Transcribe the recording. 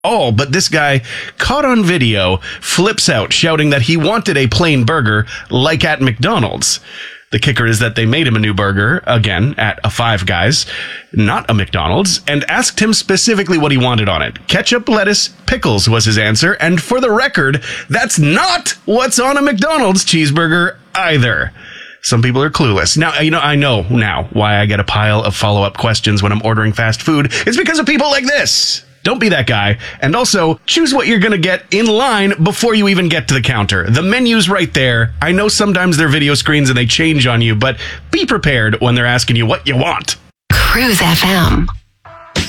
all, but this guy, caught on video, flips out, shouting that he wanted a plain burger like at McDonald's. The kicker is that they made him a new burger, again, at a Five Guys, not a McDonald's, and asked him specifically what he wanted on it. Ketchup, lettuce, pickles was his answer, and for the record, that's not what's on a McDonald's cheeseburger either. Some people are clueless. Now, I know now why I get a pile of follow-up questions when I'm ordering fast food. It's because of people like this. Don't be that guy. And also, choose what you're going to get in line before you even get to the counter. The menu's right there. I know sometimes they're video screens and they change on you, but be prepared when they're asking you what you want. Cruise FM.